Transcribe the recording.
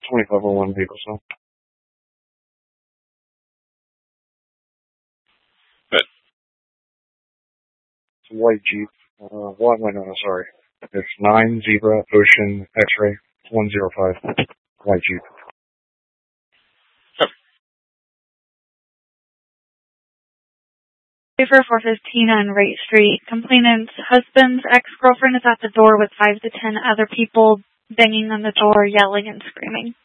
2501 vehicle, so. Good. It's a white Jeep. Sorry. It's 9 Zebra Ocean X-Ray 105. White Jeep. For 415 on Wright Street. Complainant's husband's ex-girlfriend is at the door with 5 to 10 other people banging on the door, yelling and screaming.